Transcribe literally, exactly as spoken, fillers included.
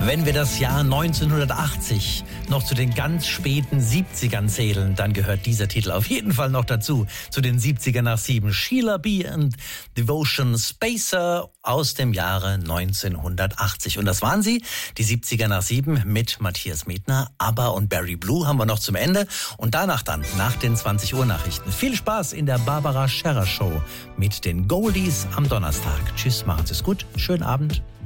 Wenn wir das Jahr neunzehnhundertachtzig noch zu den ganz späten siebzigern zählen, dann gehört dieser Titel auf jeden Fall noch dazu. Zu den siebziger nach sieben. Sheila B. and Devotion Spacer aus dem Jahre neunzehnhundertachtzig. Und das waren sie, die siebziger nach sieben mit Matthias Medtner, ABBA und Barry Blue haben wir noch zum Ende. Und danach dann, nach den zwanzig Uhr Nachrichten. Viel Spaß in der Barbara Scherrer Show mit den Goldies am Donnerstag. Tschüss, machen Sie es gut, schönen Abend.